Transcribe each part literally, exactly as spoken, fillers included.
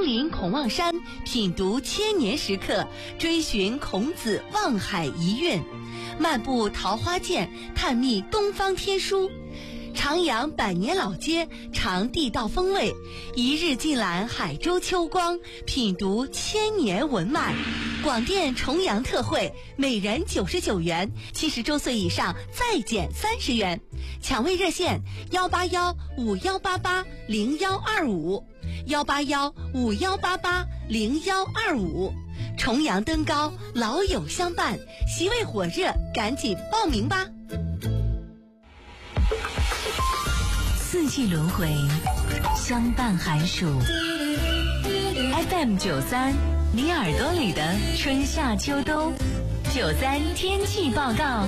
临孔望山，品读千年时刻，追寻孔子望海遗韵，漫步桃花涧，探秘东方天书。徜徉百年老街，尝地道风味，一日尽览海州秋光，品读千年文脉。广电重阳特惠，每人九十九元，七十周岁以上再减三十元。抢位热线：幺八幺五幺八八零幺二五，幺八幺五幺八八零幺二五。重阳登高，老友相伴，席位火热，赶紧报名吧！ 四季轮回，相伴寒暑。F M 九三，你耳朵里的春夏秋冬。九三天气报告，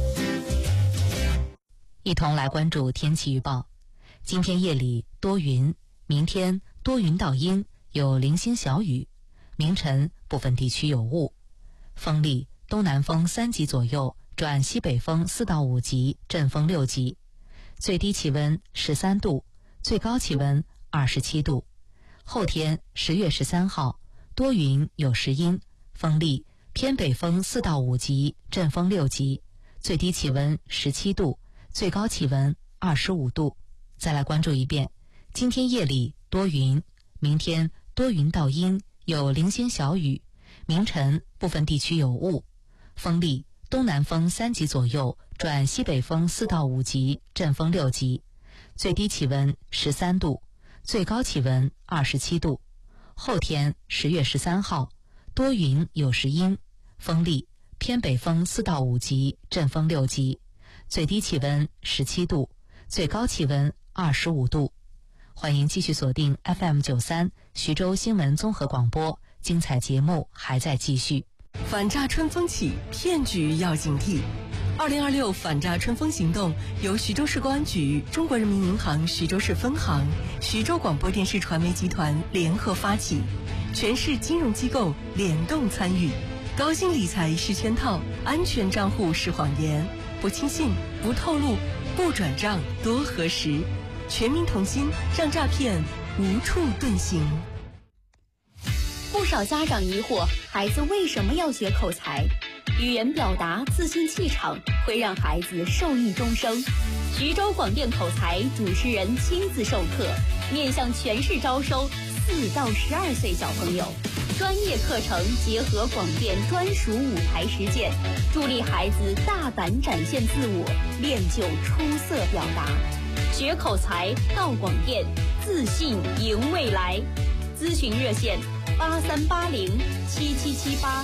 一同来关注天气预报。今天夜里多云，明天多云到阴，有零星小雨。明晨部分地区有雾，风力东南风三级左右，转西北风四到五级，阵风六级。最低气温十三度，最高气温二十七度。后天十月十三号，多云有时阴，风力偏北风四到五级，阵风六级，最低气温十七度，最高气温二十五度。再来关注一遍，今天夜里多云，明天多云到阴，有零星小雨，明晨部分地区有雾，风力东南风三级左右，转西北风四到五级，阵风六级，最低气温十三度，最高气温二十七度。后天十月十三号，多云有时阴，风力偏北风四到五级，阵风六级，最低气温十七度，最高气温二十五度。欢迎继续锁定 F M 九三徐州新闻综合广播，精彩节目还在继续。 反诈春风起，骗局要警惕。二零二六反诈春风行动由徐州市公安局、中国人民银行徐州市分行、徐州广播电视传媒集团联合发起，全市金融机构联动参与。高薪理财是圈套，安全账户是谎言，不轻信，不透露，不转账，多核实。全民同心，让诈骗无处遁形。 不少家长疑惑，孩子为什么要学口才？语言表达、自信气场会让孩子受益终生。徐州广电口才主持人亲自授课，面向全市招收四到十二岁小朋友。专业课程结合广电专属舞台实践，助力孩子大胆展现自我，练就出色表达。学口才到广电，自信赢未来。咨询热线：八三八零七七七八。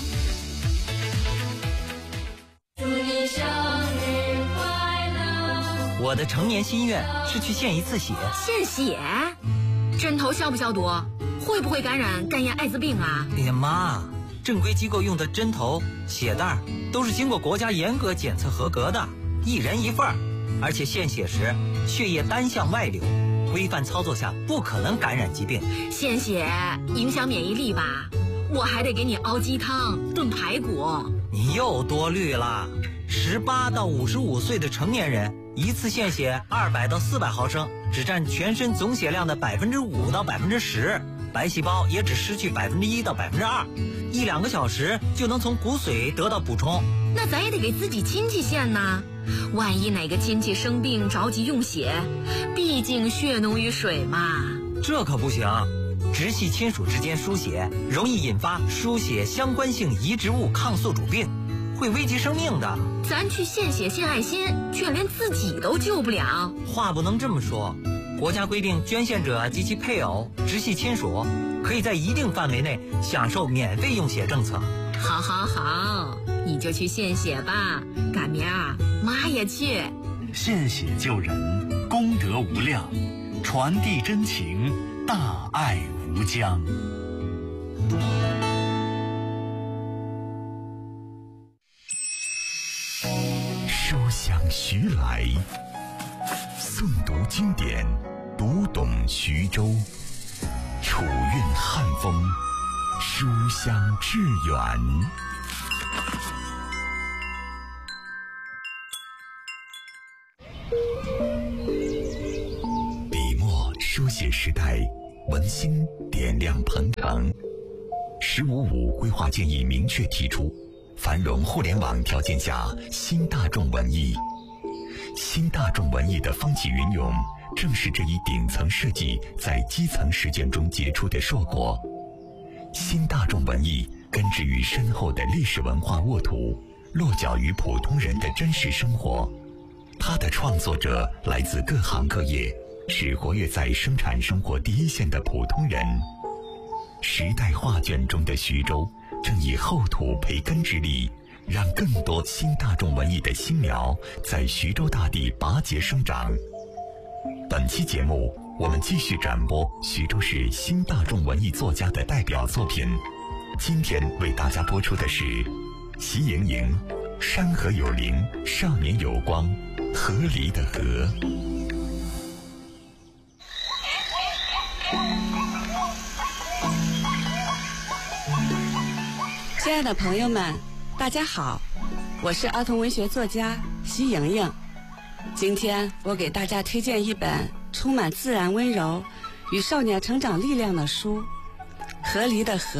祝你生日快乐！ 我的成年心愿是去献一次血。 献血？针头消不消毒？会不会感染肝炎、艾滋病啊？ 哎呀妈，正规机构用的针头、血袋都是经过国家严格检测合格的，一人一份儿。而且献血时血液单向外流，规范操作下不可能感染疾病。 献血影响免疫力吧？我还得给你熬鸡汤、炖排骨。 你又多虑了。十八到五十五岁的成年人，一次献血二百到四百毫升，只占全身总血量的百分之五到百分之十，白细胞也只失去百分之一到百分之二，一两个小时就能从骨髓得到补充。 那咱也得给自己亲戚献呐，万一哪个亲戚生病着急用血，毕竟血浓于水嘛。 这可不行，直系亲属之间输血容易引发输血相关性移植物抗宿主病，会危及生命的。 咱去献血献爱心，却连自己都救不了。 话不能这么说，国家规定捐献者及其配偶、直系亲属可以在一定范围内享受免费用血政策。 好好好，你就去献血吧，赶明儿妈也去。 献血救人，功德无量，传递真情，大爱无疆。书香徐来，诵读经典，读懂徐州，楚韵汉风，书香致远。笔墨书写时代，文新，点亮鹏城。十五五规划建议明确提出，繁荣互联网条件下新大众文艺。新大众文艺的风起云涌，正是这一顶层设计在基层实践中结出的硕果。新大众文艺根植于深厚的历史文化沃土，落脚于普通人的真实生活。它的创作者来自各行各业，是活跃在生产生活第一线的普通人。时代画卷中的徐州，正以厚土培根之力，让更多新大众文艺的新苗在徐州大地拔节生长。本期节目，我们继续展播徐州市新大众文艺作家的代表作品。今天为大家播出的是席莹莹《山河有灵，少年有光，河狸的河》。 亲爱的朋友们，大家好，我是儿童文学作家席莹莹。今天我给大家推荐一本充满自然温柔与少年成长力量的书《河狸的河》。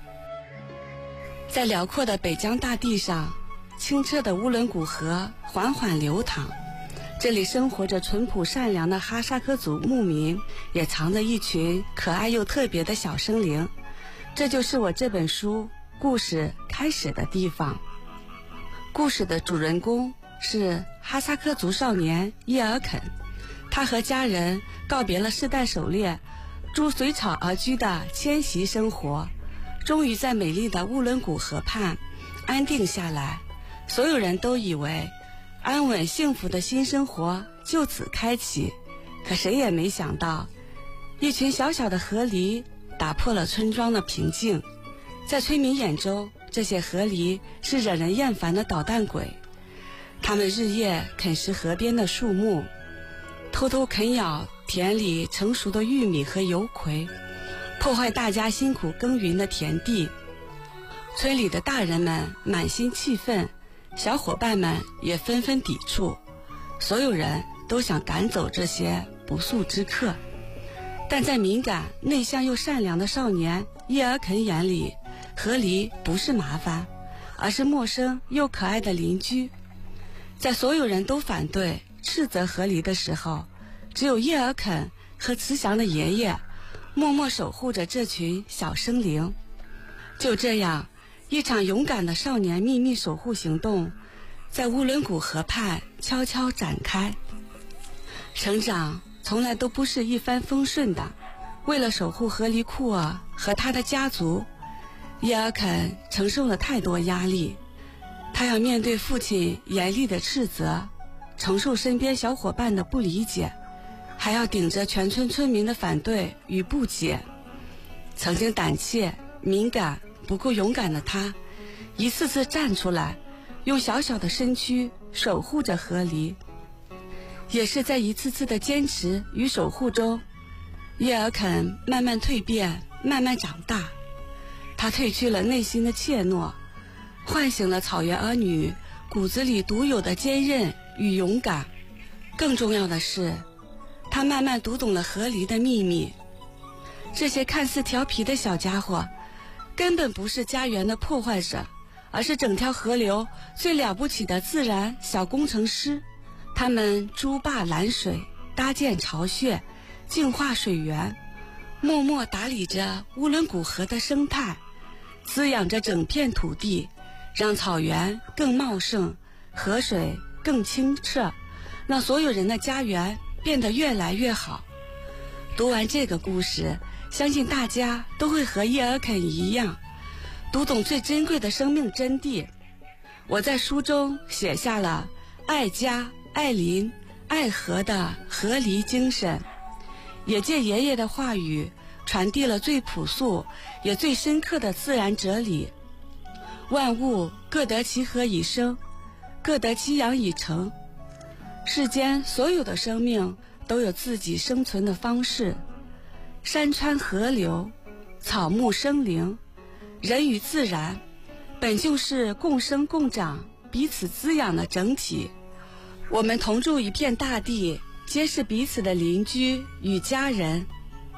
在辽阔的北疆大地上，清澈的乌伦古河缓缓流淌，这里生活着淳朴善良的哈萨克族牧民，也藏着一群可爱又特别的小生灵。这就是我这本书故事开始的地方。故事的主人公是哈萨克族少年叶尔肯，他和家人告别了世代狩猎、逐水草而居的迁徙生活，终于在美丽的乌伦古河畔安定下来。所有人都以为安稳幸福的新生活就此开启，可谁也没想到，一群小小的河狸打破了村庄的平静。在村民眼中，这些河狸是惹人厌烦的捣蛋鬼，他们日夜啃食河边的树木，偷偷啃咬田里成熟的玉米和油葵，破坏大家辛苦耕耘的田地。村里的大人们满心气愤，小伙伴们也纷纷抵触，所有人都想赶走这些不速之客。但在敏感、内向又善良的少年叶尔肯眼里，河狸不是麻烦，而是陌生又可爱的邻居。在所有人都反对、斥责河狸的时候，只有叶尔肯和慈祥的爷爷默默守护着这群小生灵。就这样，一场勇敢的少年秘密守护行动在乌伦古河畔悄悄展开。成长从来都不是一帆风顺的，为了守护河狸库尔和他的家族，叶尔肯承受了太多压力。他要面对父亲严厉的斥责，承受身边小伙伴的不理解，还要顶着全村村民的反对与不解。曾经胆怯、敏感、不够勇敢的他，一次次站出来，用小小的身躯守护着河狸。也是在一次次的坚持与守护中，叶尔肯慢慢蜕变，慢慢长大。他褪去了内心的怯懦，唤醒了草原儿女骨子里独有的坚韧与勇敢。更重要的是，他慢慢读懂了河狸的秘密。这些看似调皮的小家伙，根本不是家园的破坏者，而是整条河流最了不起的自然小工程师。他们筑坝拦水，搭建巢穴，净化水源，默默打理着乌伦古河的生态，滋养着整片土地，让草原更茂盛，河水更清澈，让所有人的家园变得越来越好。读完这个故事，相信大家都会和叶尔肯一样，读懂最珍贵的生命真谛。我在书中写下了爱家、爱邻、爱河的河狸精神，也借爷爷的话语传递了最朴素也最深刻的自然哲理：万物各得其和以生，各得其养以成。世间所有的生命都有自己生存的方式，山川河流、草木生灵、人与自然本就是共生共长、彼此滋养的整体。我们同住一片大地，皆是彼此的邻居与家人。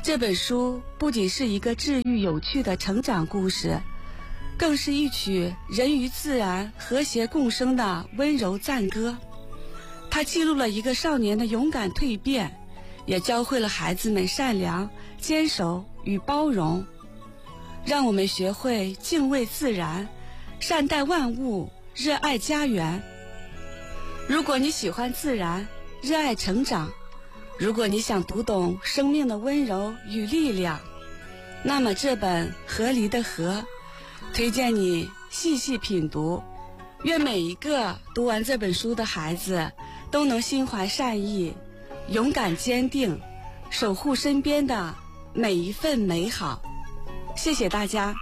这本书不仅是一个治愈有趣的成长故事，更是一曲人与自然和谐共生的温柔赞歌。它记录了一个少年的勇敢蜕变，也教会了孩子们善良、坚守与包容，让我们学会敬畏自然，善待万物，热爱家园。如果你喜欢自然，热爱成长，如果你想读懂生命的温柔与力量，那么这本《河狸的河》推荐你细细品读。愿每一个读完这本书的孩子都能心怀善意，勇敢坚定，守护身边的每一份美好。谢谢大家。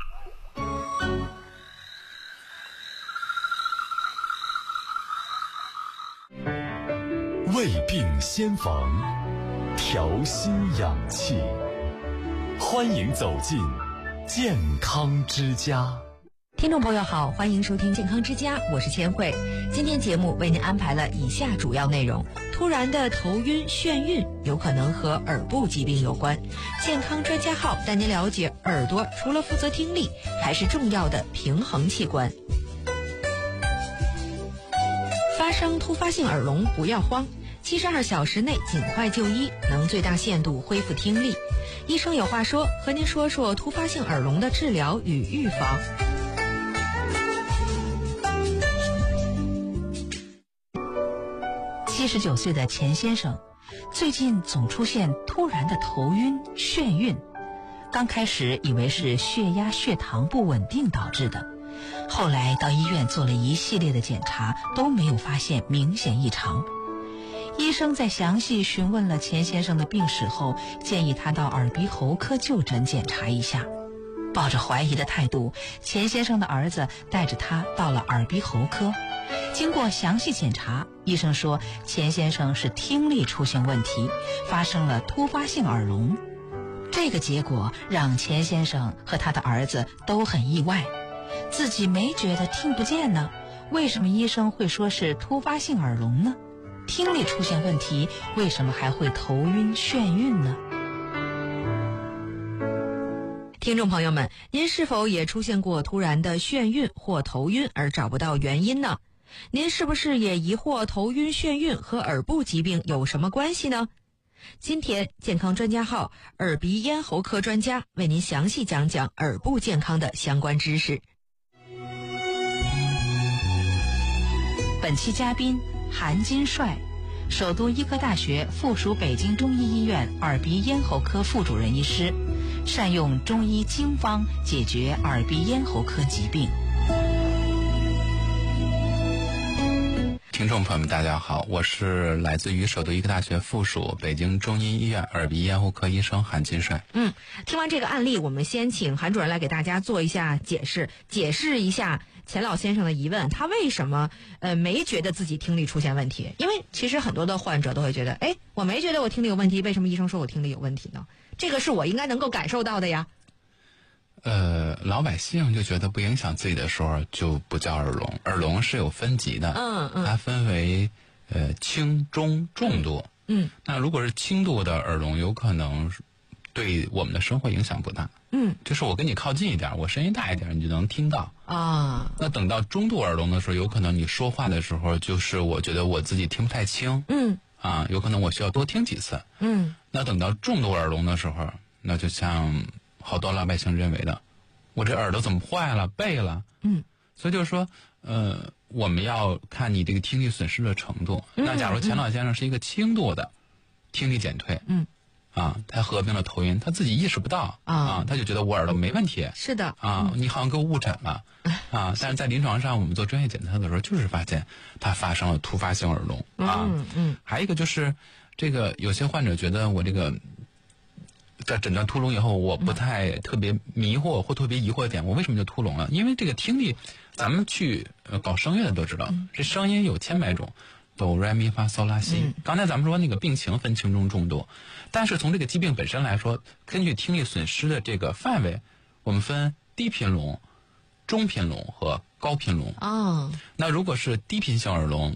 胃病先防，调心养气，欢迎走进健康之家。 听众朋友好，欢迎收听健康之家，我是千惠。今天节目为您安排了以下主要内容：突然的头晕眩晕有可能和耳部疾病有关，健康专家号带您了解耳朵除了负责听力还是重要的平衡器官。发生突发性耳聋不要慌，七十二小时内尽快就医，能最大限度恢复听力。医生有话说，和您说说突发性耳聋的治疗与预防。七十九岁的钱先生最近总出现突然的头晕眩晕，刚开始以为是血压血糖不稳定导致的，后来到医院做了一系列的检查，都没有发现明显异常。医生在详细询问了钱先生的病史后，建议他到耳鼻喉科就诊检查一下。抱着怀疑的态度，钱先生的儿子带着他到了耳鼻喉科。经过详细检查，医生说钱先生是听力出现问题，发生了突发性耳聋。这个结果让钱先生和他的儿子都很意外，自己没觉得听不见呢，为什么医生会说是突发性耳聋呢？听力出现问题，为什么还会头晕眩晕呢？听众朋友们，您是否也出现过突然的眩晕或头晕而找不到原因呢？您是不是也疑惑头晕眩晕和耳部疾病有什么关系呢？今天健康专家号耳鼻咽喉科专家为您详细讲讲耳部健康的相关知识。本期嘉宾韩金帅，首都医科大学附属北京中医医院耳鼻咽喉科副主任医师，善用中医经方解决耳鼻咽喉科疾病。 听众朋友们大家好，我是来自于首都医科大学附属北京中医医院耳鼻咽喉科医生韩金帅。 嗯，听完这个案例，我们先请韩主任来给大家做一下解释，解释一下钱老先生的疑问，他为什么呃没觉得自己听力出现问题？因为其实很多的患者都会觉得，哎，我没觉得我听力有问题，为什么医生说我听力有问题呢？这个是我应该能够感受到的呀。 呃，老百姓就觉得不影响自己的时候就不叫耳聋，耳聋是有分级的， 嗯嗯， 它分为呃轻、中、重度。 嗯， 那如果是轻度的耳聋，有可能对我们的生活影响不大。 嗯， 就是我跟你靠近一点，我声音大一点，你就能听到啊。 那等到中度耳聋的时候，有可能你说话的时候，就是我觉得我自己听不太清。 嗯， 啊，有可能我需要多听几次。 嗯， 那等到重度耳聋的时候，那就像好多老百姓认为的，我这耳朵怎么坏了，背了。 嗯， 所以就是说，呃，我们要看你这个听力损失的程度。 嗯、 那假如钱老先生是一个轻度的听力减退， 嗯， 啊，他合并了头晕，他自己意识不到啊，啊他就觉得我耳朵没问题。 是的， 啊，你好像给我误诊了啊！但是在临床上，我们做专业检测的时候，就是发现他发生了突发性耳聋啊。 嗯嗯。 还有一个就是，这个有些患者觉得我这个在诊断突聋以后，我不太特别迷惑或特别疑惑的点，我为什么就突聋了？因为这个听力，咱们去呃搞声乐的都知道， 嗯、 这声音有千百种。哆来咪发嗦拉西、 嗯， 刚才咱们说那个病情分轻中重度，但是从这个疾病本身来说，根据听力损失的这个范围，我们分低频聋、中频聋和高频聋。 哦， 那如果是低频性耳聋，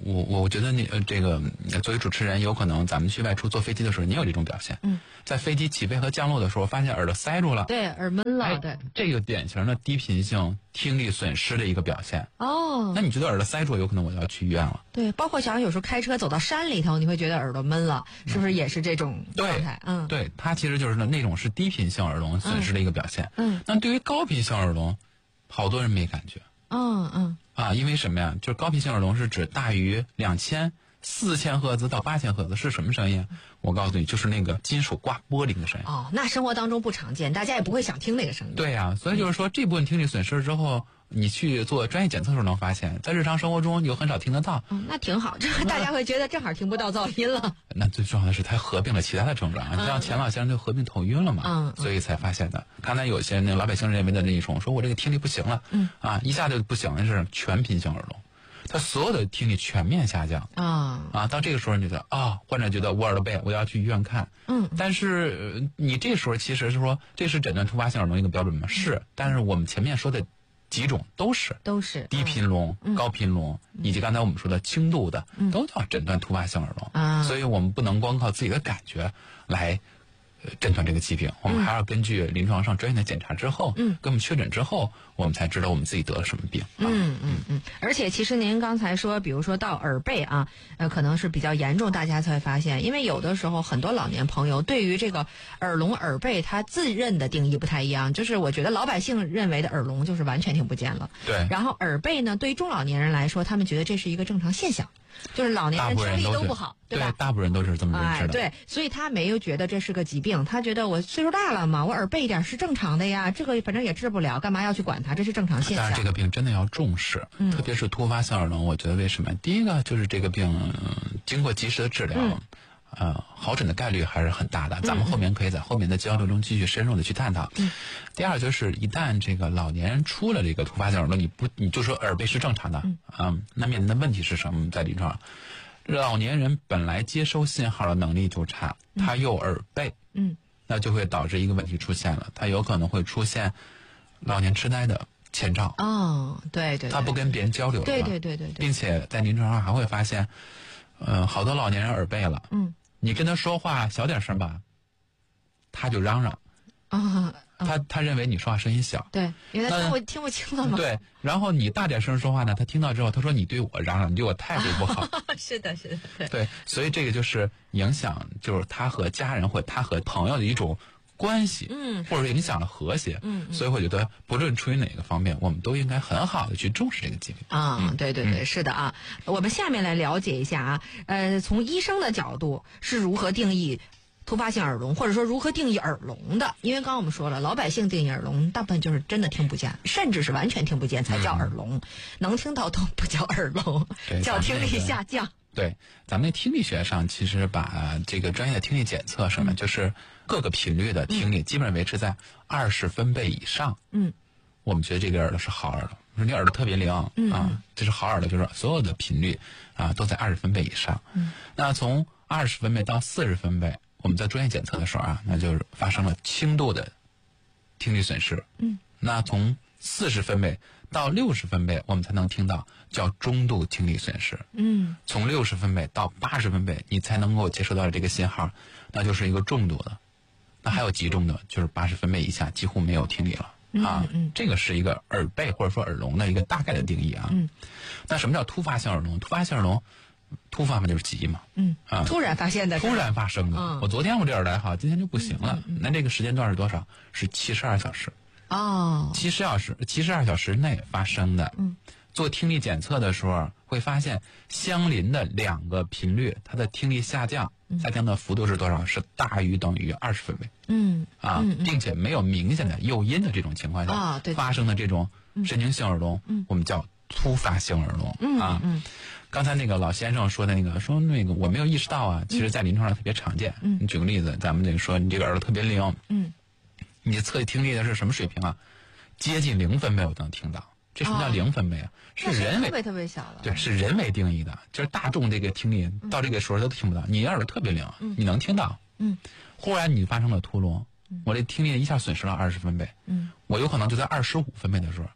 我我觉得你呃这个作为主持人，有可能咱们去外出坐飞机的时候，你有这种表现。 嗯， 在飞机起飞和降落的时候，发现耳朵塞住了， 对，耳闷了， 哎、 对， 这个典型的低频性听力损失的一个表现。 哦， 那你觉得耳朵塞住，有可能我就要去医院了。 对，包括小孩有时候开车走到山里头，你会觉得耳朵闷了，嗯、是不是也是这种状态？嗯， 对，它其实就是那种是低频性耳聋损失的一个表现。 嗯， 那对于高频性耳聋，好多人没感觉。 嗯嗯。 啊，因为什么呀？就是高频性耳聋是指大于两千、四千赫兹到八千赫兹是什么声音？我告诉你，就是那个金属刮玻璃的声音。 哦，那生活当中不常见，大家也不会想听那个声音。 对呀、啊，所以就是说，这部分听力损失之后，你去做专业检测的时候能发现，在日常生活中你又很少听得到。 嗯，那挺好，这大家会觉得正好听不到噪音了。 那最重要的是，它合并了其他的症状，你、嗯、像钱老先生就合并头晕了嘛， 嗯， 所以才发现的。刚才有些那个老百姓认为的那一种，说我这个听力不行了， 嗯， 啊，一下就不行了，是全频性耳聋。他所有的听力全面下降啊啊！到这个时候，你觉得啊，患者觉得我耳朵背，我要去医院看。 嗯， 但是、呃、你这时候其实是说，这是诊断突发性耳聋一个标准吗？是，但是我们前面说的几种都是都是低频聋、 嗯、 高频聋，嗯、以及刚才我们说的轻度的， 嗯、 都叫诊断突发性耳聋啊。 所以我们不能光靠自己的感觉来。呃，诊断这个疾病，我们还要根据临床上专业的检查之后， 嗯， 给我们确诊之后，我们才知道我们自己得了什么病。 嗯嗯嗯。而且，其实您刚才说，比如说到耳背啊，呃，可能是比较严重，大家才会发现，因为有的时候很多老年朋友对于这个耳聋耳背，他自认的定义不太一样。就是我觉得老百姓认为的耳聋就是完全听不见了， 对。 然后耳背呢，对于中老年人来说，他们觉得这是一个正常现象。就是老年人听力都不好， 对吧？ 大部分人都是这么认知的。 哎，对，所以他没有觉得这是个疾病，他觉得我岁数大了嘛，我耳背一点是正常的呀，这个反正也治不了，干嘛要去管它？这是正常现象。 但是这个病真的要重视， 嗯、 特别是突发性耳聋，我觉得为什么？第一个就是这个病、呃、经过及时的治疗。 嗯呃，好诊的概率还是很大的，咱们后面可以在后面的交流中继续深入的去探讨。 嗯， 第二就是一旦这个老年人出了这个突发性耳聋，你不你就说耳背是正常的， 嗯， 嗯那面临的问题是什么？在临床上，老年人本来接收信号的能力就差，他又耳背， 嗯， 那就会导致一个问题出现了，他有可能会出现老年痴呆的前兆。 哦，对 对, 对， 他不跟别人交流了， 对对对对对， 并且在临床上还会发现，呃，好多老年人耳背了， 嗯。 你跟他说话小点声吧，他就嚷嚷， 啊， 他他认为你说话声音小， 对，因为他听不听不清了嘛。 对，然后你大点声说话呢，他听到之后，他说你对我嚷嚷，你对我态度不好。 是的，是的，对。 对，所以这个就是影响，就是他和家人或他和朋友的一种关系， 嗯， 或者影响了和谐， 嗯， 所以我觉得不论出于哪个方面，我们都应该很好的去重视这个疾病啊。 嗯、 对对对，嗯、是的啊。我们下面来了解一下啊，呃，从医生的角度是如何定义突发性耳聋，或者说如何定义耳聋的？因为刚刚我们说了，老百姓定义耳聋，大部分就是真的听不见，甚至是完全听不见才叫耳聋，嗯、能听到都不叫耳聋，叫听力下降。 对，咱们那听力学上其实把这个专业的听力检测什么，嗯、就是各个频率的听力基本上维持在二十分贝以上。 嗯， 我们觉得这个耳朵是好耳朵。说你耳朵特别灵、 嗯、 啊，这是好耳朵，就是所有的频率啊都在二十分贝以上。 嗯， 那从二十分贝到四十分贝，我们在专业检测的时候啊，那就是发生了轻度的听力损失。 嗯， 那从四十分贝到六十分贝，我们才能听到叫中度听力损失。 嗯， 从六十分贝到八十分贝，你才能够接收到这个信号，那就是一个重度的。那还有极重的，就是八十分贝以下几乎没有听力了。啊， 嗯嗯、 这个是一个耳背或者说耳聋的一个大概的定义啊。 嗯， 那什么叫突发性耳聋？突发性耳聋，突发嘛就是急嘛。 嗯啊， 突然发现的， 突然发生的。 嗯、 我昨天我这耳来好，今天就不行了。 嗯嗯嗯、 那这个时间段是多少？是七十二小时。 哦， 七十二小时，七十二小时内发生的。 嗯， 做听力检测的时候会发现相邻的两个频率，它的听力下降。下降的幅度是多少？是大于等于二十分贝。 嗯啊， 嗯嗯、 并且没有明显的诱因的这种情况下、 啊、对对发生的这种神经性耳聋， 嗯、 我们叫突发性耳聋、 嗯、 啊。 嗯， 刚才那个老先生说的那个，说那个我没有意识到啊，其实在临床上特别常见。 嗯， 你举个例子，咱们这个说你这个耳朵特别灵， 嗯， 你测听力的是什么水平啊？接近零分贝我都能听到。这什么叫零分贝啊？ 哦、 是人为特别特别小了。 对，是人为定义的，就是大众这个听力、嗯、到这个时候都听不到，你耳朵特别灵， 嗯、 你能听到。 嗯， 忽然你发生了突聋， 嗯、 我这听力一下损失了二十分贝。 嗯， 我有可能就在二十五分贝的时候， 嗯、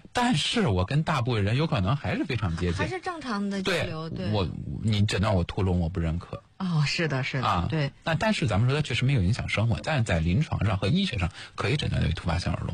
但是我跟大部分人有可能还是非常接近， 还是正常的交流。对， 我你诊断我突聋，我不认可。 哦，是的，是的， 啊， 对。 但但是咱们说它确实没有影响生活，但是在临床上和医学上可以诊断为突发性耳聋。